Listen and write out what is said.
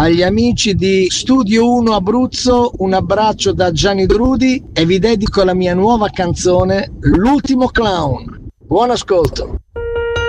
Agli amici di Studio 1 Abruzzo un abbraccio da Gianni Drudi e vi dedico la mia nuova canzone L'ultimo clown. Buon ascolto.